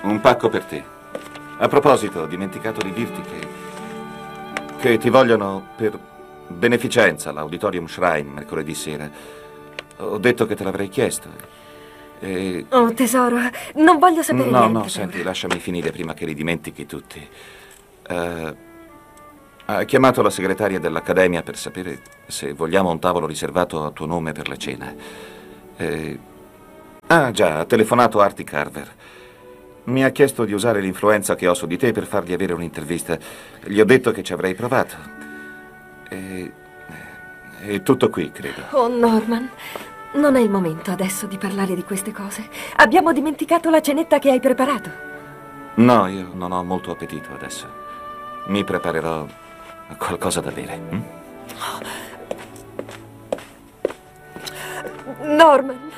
Un pacco per te. A proposito, ho dimenticato di dirti che ti vogliono per beneficenza all'Auditorium Shrine mercoledì sera. Ho detto che te l'avrei chiesto. Oh, tesoro, non voglio sapere niente. No, senti, lasciami finire prima che li dimentichi tutti. Ha chiamato la segretaria dell'Accademia per sapere se vogliamo un tavolo riservato a tuo nome per la cena. Già, ha telefonato Artie Carver. Mi ha chiesto di usare l'influenza che ho su di te per fargli avere un'intervista. Gli ho detto che ci avrei provato. È tutto qui, credo. Oh, Norman, non è il momento adesso di parlare di queste cose. Abbiamo dimenticato la cenetta che hai preparato. No, io non ho molto appetito adesso. Mi preparerò qualcosa da bere. Norman.